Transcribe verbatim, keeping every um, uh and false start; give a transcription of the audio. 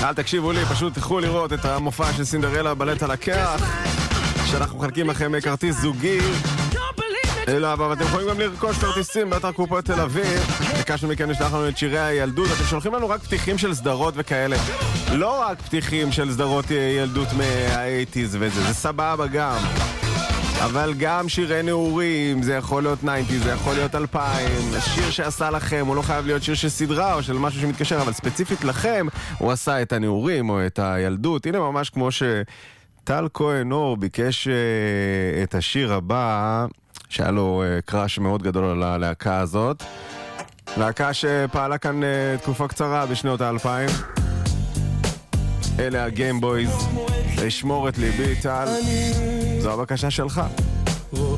אל תקשיבו לי, פשוט תלכו לראות את המופע של סינדרלה בלט על הקרח, שאנחנו מחלקים לכם כרטיס זוגי. אלא, אבל אתם יכולים גם לרכוש כרטיסים באתר קופות תל אביב. ביקשנו מכם לשלח לנו את שירי הילדות. אתם שולחים לנו רק פתיחים של סדרות וכאלה, לא רק פתיחים של סדרות ילדות מה-שמונים וזה, זה סבבה גם, אבל גם שירי נעורים, זה יכול להיות תשעים, זה יכול להיות אלפיים. השיר שעשה לכם, הוא לא חייב להיות שיר של סדרה או של משהו שמתקשר, אבל ספציפית לכם, הוא עשה את הנעורים או את הילדות. הנה ממש כמו שטל כהן אור ביקש uh, את השיר הבא, שהיה לו uh, קראש מאוד גדול על הלהקה הזאת. להקה שפעלה כאן uh, תקופה קצרה בשנות האלפיים. אלה הגיימבויז. לשמור את ליבי, טל. זו הבקשה שלך.